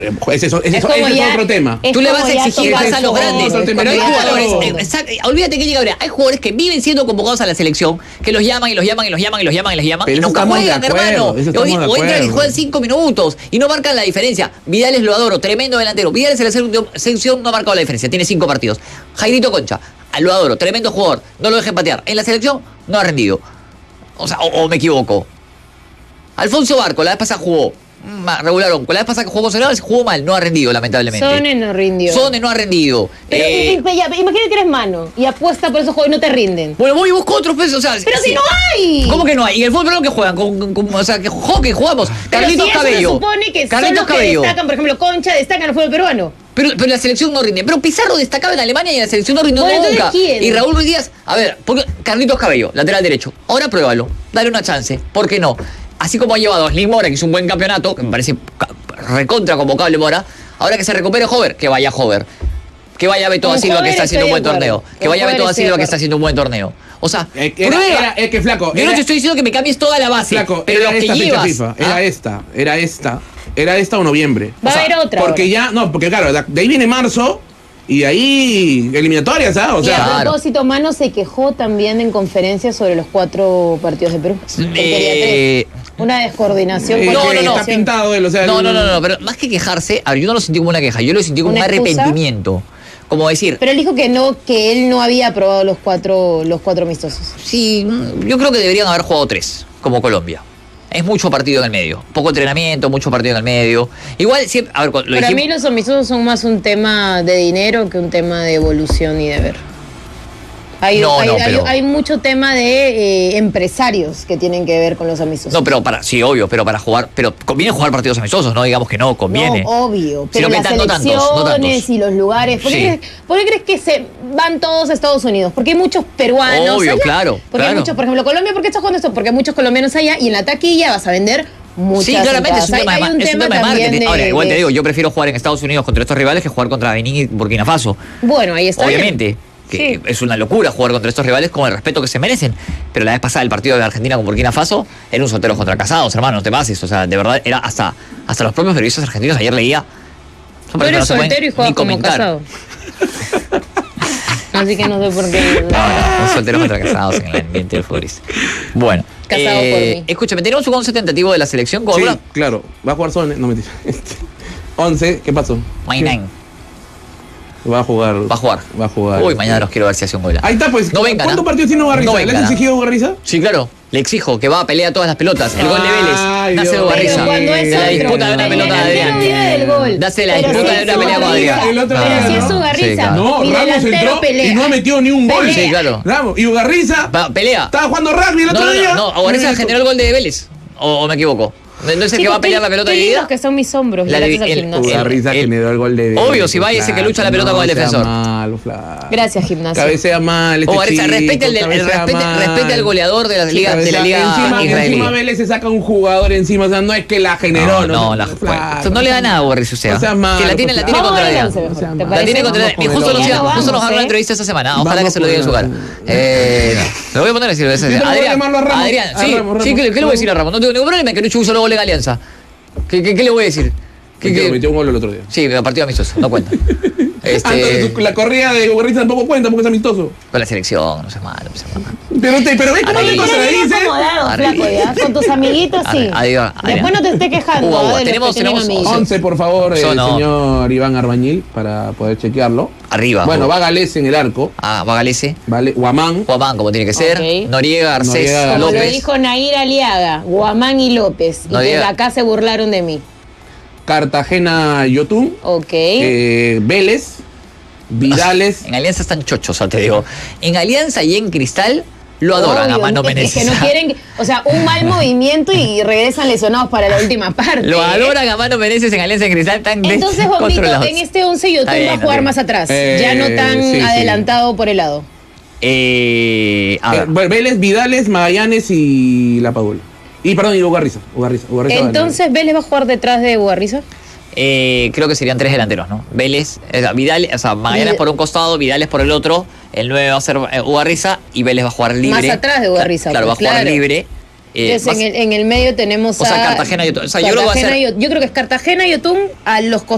Ese es otro tema. Tú le vas a exigir más a los grandes. Pero hay jugadores. Olvídate que llega Gabriel. Hay jugadores que viven siendo convocados a la selección, que los llaman y los llaman y los llaman y los llaman y los llaman. Pero y nunca juegan, hermano. O entran y juegan 5 minutos y no marcan la diferencia. Vidal es lo adoro, tremendo delantero. Vidal en la selección no ha marcado la diferencia, tiene 5 partidos. Jairito Concha, lo adoro, tremendo jugador, no lo dejen patear. En la selección no ha rendido. O sea, o me equivoco. Alfonso Barco, la vez pasada jugó. Regularon. Con la vez pasada que jugó con Cervantes, jugó mal, no ha rendido, lamentablemente. Sone no rindió. Sone no ha rendido. Pero imagínate que eres mano y apuesta por esos juegos y no te rinden. Bueno, voy y busco otros pesos. O sea, pero si no hay. ¿Cómo que no hay? ¿Y el fútbol peruano que juegan? O sea, que hockey jugamos. Pero Carlitos si Cabello. Se supone que Carlitos son los Cabello. que destacan, por ejemplo, Concha destaca en el fútbol peruano. Pero la selección no rinde. Pero Pizarro destacaba en Alemania y en la selección no rindió nunca. ¿Quién? Y Raúl Ruiz Díaz, a ver, porque Carlitos Cabello, lateral derecho. Ahora pruébalo. Dale una chance. ¿Por qué no? Así como ha llevado a Slim Mora, que hizo un buen campeonato, que me parece recontra convocable Mora, ahora que se recupere Hover, que vaya Hover. Que vaya Beto da Silva, que está haciendo un buen torneo. Que vaya Beto da Silva, que está haciendo un buen torneo. O sea, es que flaco. Yo no te estoy diciendo que me cambies toda la base. Flaco, pero era los que esta llevas. FIFA, era esta o noviembre. Va a haber otra. Porque ya, no, porque claro, de ahí viene marzo. Y ahí, eliminatorias, ¿ah? O sea, y a propósito, Mano se quejó también en conferencias sobre los 4 partidos de Perú. Quería 3. Una descoordinación. No. Está pintado él, o sea. No, pero más que quejarse, a ver, yo no lo sentí como una queja, yo lo sentí como un arrepentimiento. Como decir. Pero él dijo que él no había aprobado los cuatro amistosos. Sí, yo creo que deberían haber jugado 3, como Colombia. Es mucho partido en el medio. Poco entrenamiento, mucho partido en el medio. Igual, siempre, a ver, Para mí los amistosos son más un tema de dinero que un tema de evolución y de ver. Hay mucho tema de empresarios que tienen que ver con los amistosos. No, pero sí, obvio, pero para jugar, pero conviene jugar partidos amistosos, no digamos que no, conviene. No, obvio, pero las selecciones y los lugares. ¿Por qué crees que se van todos a Estados Unidos? Porque hay muchos peruanos obvio, allá. Claro. Porque hay muchos, por ejemplo, Colombia, ¿por qué estás jugando esto? Porque hay muchos colombianos allá y en la taquilla vas a vender muchas. Sí, claramente es un tema de marketing. Ahora, igual te digo, yo prefiero jugar en Estados Unidos contra estos rivales que jugar contra Benín y Burkina Faso. Bueno, ahí está. Obviamente. Que es una locura jugar contra estos rivales con el respeto que se merecen. Pero la vez pasada el partido de Argentina con Burkina Faso era un solteros contra casados, hermano, no te pases. O sea, de verdad, era hasta los propios periodistas argentinos ayer leía. Tú eres soltero y juegas como casado. Así que no sé por qué. No, solteros contra casados en el ambiente del futbolista. Bueno. Casado por mí. Escúchame, ¿tenemos un 11 tentativo de la selección? Sí, claro. Va a jugar Sone. No, mentira. 11, ¿qué pasó? Mañana. Va a jugar. Uy, mañana los quiero ver si hace un gol. Ahí está, pues. No vengan, ¿Cuántos partidos tiene Ugarriza? ¿Le has exigido Ugarriza? Sí, claro. Le exijo que va a pelear todas las pelotas. El gol de Vélez. Nace Ugarriza. La disputa de una pelota de Adrián. Dase la disputa de una pelea con Adrián. Pero si es Ugarriza. No, Ramos entró y no ha metido ni un gol. Sí, claro. Ramos. Y Ugarriza. Pelea. Estaba jugando rugby el otro día. No, Ugarriza generó el gol de Vélez. ¿O me equivoco? ¿No es el que va a pelear la pelota dividida? Que son mis hombros. Ugarriza generó el gol de Vélez. Obvio, si va ese que lucha la pelota con el defensor. Gracias, Gimnasia. Cabecea mal. Ugarriza, respete al goleador de la liga israelí. Encima Vélez se saca un jugador encima. O sea, no es que la generó. No le da nada a Ugarriza, o sea. Que la tiene contra Adrián. La tiene contra Adrián. Justo nos ganó una entrevista esta semana. Ojalá que se lo diga en su cara. Lo voy a poner a decir. Adrián, sí, ¿qué le voy a decir a Ramos? No tengo ningún problema que no un solo gol de Alianza. ¿Qué le voy a decir? Metió un gol el otro día. Sí, partido amistoso, no cuenta. Entonces, la corrida de Ugarriza tampoco cuenta porque es amistoso. Con la selección, no se malo. Pero ves cómo te contradices. Con tus amiguitos, sí. Después no te estés quejando. Tenemos 11, por favor, señor Iván Arbañil, para poder chequearlo. Arriba. Bueno, va Galese en el arco. Va Galese. Vale, Guamán, como tiene que ser. Noriega, Garcés, López. Como lo López. dijo Nair Aliaga, Guamán y López. Y que acá se burlaron de mí. Cartagena, Yotún. Vélez, Vidales. En Alianza están chochos, te digo. En Alianza y en Cristal lo adoran a Mano Menezes. Es que no quieren, o sea, un mal movimiento y regresan lesionados para la última parte. Lo adoran a Mano Menezes en Alianza y en Cristal. Entonces, Bombito, en este 11 Yotún va a jugar más atrás. Ya no tan adelantado por el lado. Vélez, Vidales, Magallanes y La Padula. Y Ugarriza. Entonces, ¿Vélez va a jugar detrás de Ugarriza? Creo que serían 3 delanteros, ¿no? Vélez, Magallanes por un costado, Vidales por el otro, el 9 va a ser Ugarriza y Vélez va a jugar libre. Más atrás de Ugarriza. Claro, va a jugar libre. En el medio tenemos Cartagena y Yotún. yo creo que es Cartagena y Yotún a los costados.